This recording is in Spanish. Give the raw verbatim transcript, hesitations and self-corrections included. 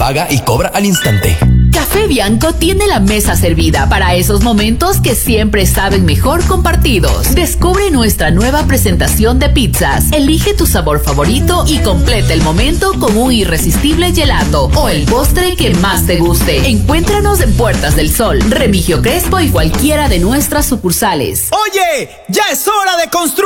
paga y cobra al instante. Café Bianco tiene la mesa servida para esos momentos que siempre saben mejor compartidos. Descubre nuestra nueva presentación de pizzas. Elige tu sabor favorito y completa el momento con un irresistible gelato o el postre que más te guste. Encuéntranos en Puertas del Sol, Remigio Crespo y cualquiera de nuestras sucursales. Oye, ya es hora de construir